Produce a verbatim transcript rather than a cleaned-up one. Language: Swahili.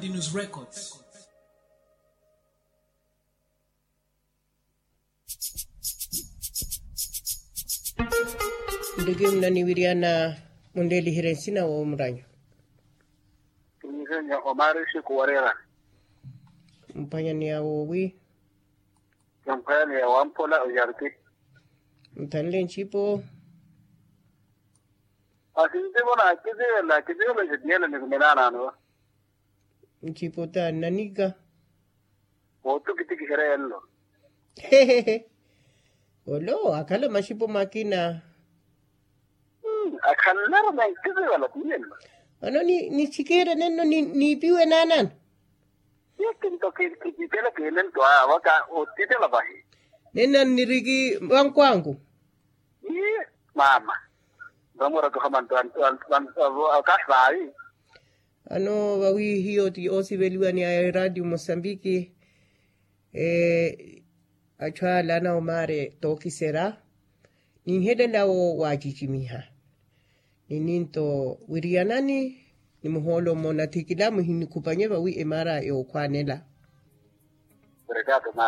Madinus Records. Ndege mnaniwiriana mundeli hirensina wa umranyo. Tumisenya Omari Shikuwarera. Mpanya ni ya wowi. Mpanya ni ya Wampola Uyarti. Mtanile nchipo. Asinte bona kizio la kizio la jidiyela ni kumenana no. Nchipo ta naniga. Wotu kiti kishere yello. Hehehe. Olo, akala mashipo makina. Hmm, akanara na kizio wala tiyello. Ano ni ni chikera neno ni ni piwe nanan. Yekinto kizitela kelen to awaka otitela bahi. Nena nirigi wangkwangu. Ye mama. Ramora to kamanto an an akasai. Ano wawi hiyo ti osi veluani ya radio Mosambiki. Eh achwa lana omare toki sera. Ninhede lao wajichimiha. Nininto wirianani ni muholo mona tikila muhini kupanye wawi emara yo kwanela. Obrigado,